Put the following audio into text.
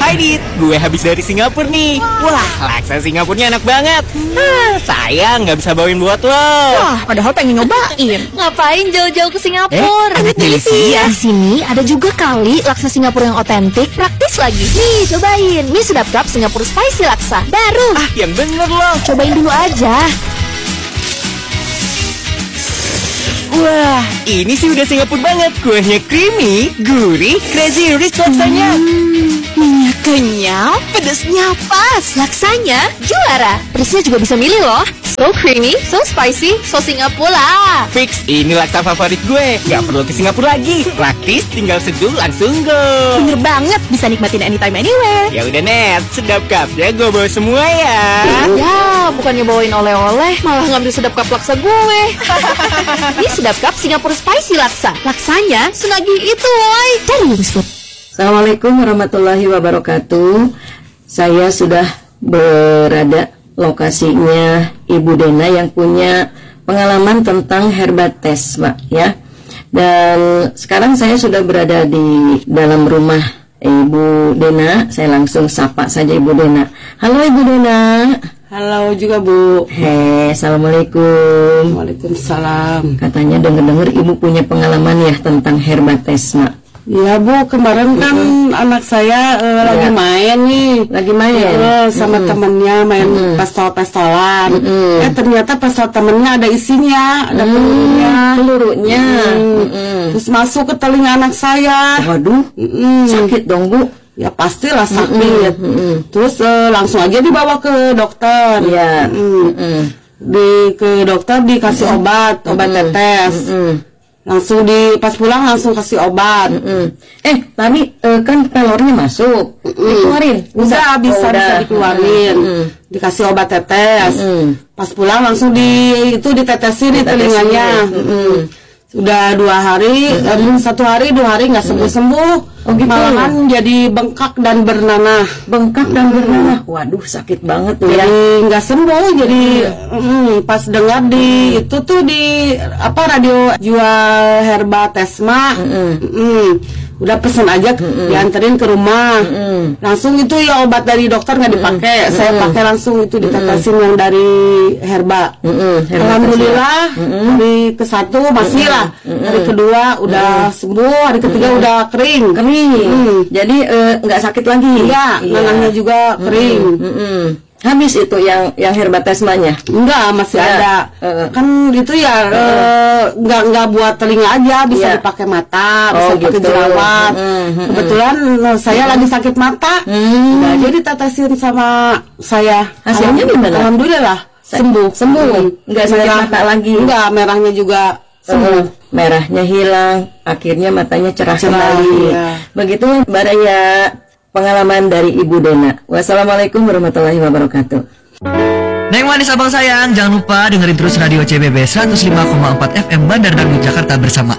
Hai Dit, gue habis dari Singapura nih. Wah, laksa Singapurnya enak banget. Sayang nggak bisa bawain buat lo. Wah, padahal pengen nyobain. Ngapain jauh-jauh ke Singapura? Di sini ada juga kali laksa Singapura yang otentik, praktis lagi. Nih, cobain mie sedap cup Singapura Spicy Laksa. Baru. Yang bener lo. Cobain dulu aja. Wah, ini sih udah Singapura banget. Kuahnya creamy, gurih, crazy rich laksanya. Minyak kenyal, pedasnya pas. Laksanya juara. Pedasnya juga bisa milih loh. So creamy, so spicy, so Singapura. Fix, ini laksa favorit gue. Gak perlu ke Singapura lagi. Praktis, tinggal seduh langsung go. Bener banget, bisa nikmatin anytime anywhere. Ya udah Net, sedap cupnya gue bawa semua ya. Ya, bukannya bawain oleh-oleh, malah ngambil sedap cup laksa gue. Ini sedap cup Singapura Spicy Laksa. Laksanya senagih itu, woy. Dari Wings Food. Assalamualaikum warahmatullahi wabarakatuh. Saya sudah berada lokasinya Ibu Dena yang punya pengalaman tentang herbates, Mbak, ya. Dan sekarang saya sudah berada di dalam rumah Ibu Dena. Saya langsung sapa saja Ibu Dena. Halo Ibu Dena. Halo juga Bu. Assalamualaikum. Waalaikumsalam. Katanya dengar-dengar Ibu punya pengalaman ya tentang herbates, Mak. Ya Bu, kemarin kan anak saya lagi main nih. Lagi main sama temennya main pistol-pistolan. Ternyata pistol temennya ada isinya, ada pelurunya. Terus masuk ke telinga anak saya. Waduh, sakit dong Bu. Ya pastilah sakit. Terus langsung aja dibawa ke dokter. Iya. Ke dokter dikasih obat tetes. Langsung pas pulang langsung kasih obat. Tapi kan kalorinya masuk. Dikeluarin. Bisa dikeluarin. Dikasih obat tetes. Pas pulang langsung ditetesin di telinganya. Udah 2 hari, 1 hari 2 hari nggak sembuh. Oh gitu. Malahan jadi bengkak dan bernanah. Bengkak dan bernanah. Waduh, sakit banget tuh ya. Jadi nggak sembuh. Jadi pas dengar di radio jual herbatesma, udah pesen aja dianterin ke rumah. Langsung itu ya obat dari dokter nggak dipakai. Saya pakai langsung itu ditetesin yang dari herba. Alhamdulillah hari ke-1 masih lah. Hari kedua udah sembuh, hari ketiga udah kering. Jadi nggak sakit lagi. Iya, nanahnya juga kering. Habis itu yang herbatesmanya? Enggak, masih ada. Kan itu ya enggak buat telinga aja, bisa dipakai mata, bisa pakai jerawat. Kebetulan saya lagi sakit mata. Jadi ditetesin sama saya. Hasilnya gimana? Alhamdulillah sembuh. Enggak sakit mata lagi. Enggak, merahnya juga sembuh. Merahnya hilang, akhirnya matanya cerah kembali. Iya. Begitu Mbak Raya, pengalaman dari Ibu Dena. Wassalamualaikum warahmatullahi wabarakatuh. Neng manis abang sayang, jangan lupa dengerin terus radio CBB 105,4 FM Bandar Dangdut Jakarta bersama